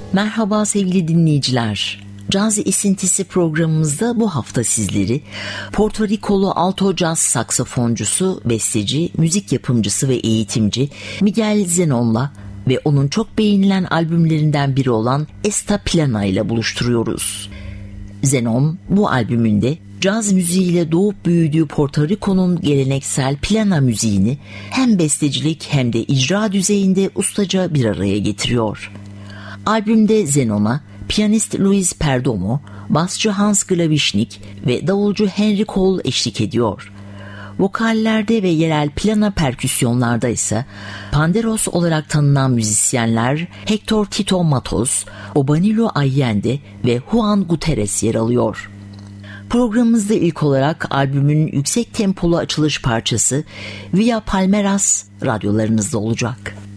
Merhaba sevgili dinleyiciler. Caz esintisi programımızda bu hafta sizleri Porto Rikolu alto caz saksafoncusu, besteci, müzik yapımcısı ve eğitimci Miguel Zenon'la ve onun çok beğenilen albümlerinden biri olan Esta Plana ile buluşturuyoruz. Zenon bu albümünde caz müziğiyle doğup büyüdüğü Porto Riko'nun geleneksel plana müziğini hem bestecilik hem de icra düzeyinde ustaca bir araya getiriyor. Albümde Zenon'a piyanist Luis Perdomo, basçı Hans Glavishnik ve davulcu Henry Cole eşlik ediyor. Vokallerde ve yerel plana perküsyonlarda ise panderos olarak tanınan müzisyenler Hector Tito Matos, Obanilo Allende ve Juan Gutierrez yer alıyor. Programımızda ilk olarak albümün yüksek tempolu açılış parçası Via Palmeras radyolarınızda olacak.